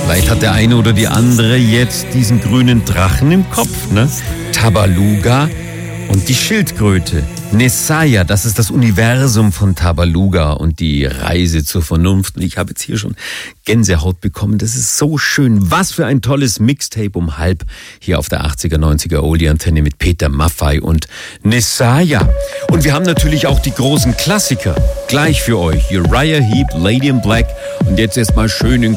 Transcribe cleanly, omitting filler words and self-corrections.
Vielleicht hat der eine oder die andere jetzt diesen grünen Drachen im Kopf, ne? Tabaluga und die Schildkröte. Nesaya, das ist das Universum von Tabaluga und die Reise zur Vernunft. Und ich habe jetzt hier schon Gänsehaut bekommen. Das ist so schön. Was für ein tolles Mixtape um halb hier auf der 80er, 90er Oldie-Antenne mit Peter Maffay und Nesaya. Und wir haben natürlich auch die großen Klassiker gleich für euch. Uriah Heep, Lady in Black und jetzt erstmal schön in